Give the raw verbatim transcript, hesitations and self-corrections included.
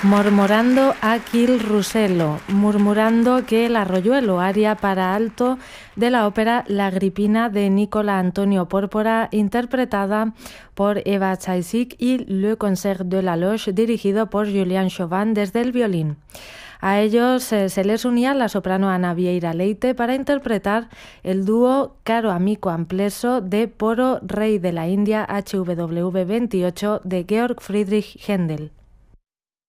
Mormorando Achille Rusello, murmurando que el arroyuelo, aria para alto de la ópera La Agripina de Nicola Antonio Pórpora, interpretada por Eva Czajcik, y Le Concert de la Loge, dirigido por Julian Chauvin desde el violín. A ellos eh, se les unía la soprano Ana Vieira Leite para interpretar el dúo Caro amico ampleso de Poro, rey de la India, H W V veintiocho de Georg Friedrich Händel.